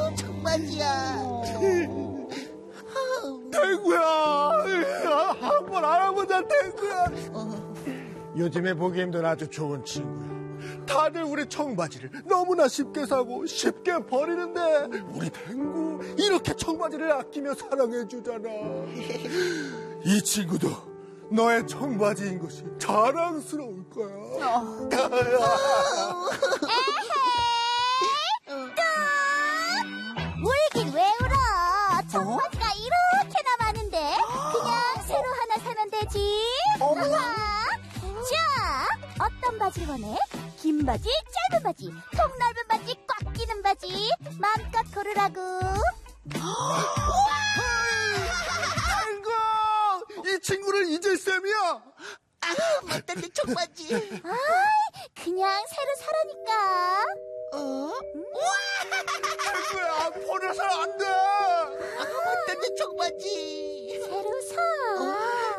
청바지야. 탱구야, 한번 알아보자, 탱구야. 요즘에 보기 힘든 아주 좋은 친구야. 다들 우리 청바지를 너무나 쉽게 사고 쉽게 버리는데 우리 탱구 이렇게 청바지를 아끼며 사랑해주잖아. 이 친구도 너의 청바지인 것이 자랑스러울 거야. 울긴 왜 울어? 청바지가 이렇게나 많은데 그냥 새로 하나 사면 되지. 자, 어떤 바지를 원해? 긴 바지, 짧은 바지, 통 넓은 바지, 꽉 끼는 바지 마음껏 고르라고. 탱구, 이 친구를 잊을 셈이야. 맞다, 내 청바지. 그냥 새로 사라니까. 탱구야, 버려서 안 돼. 맞다, 내 청바지.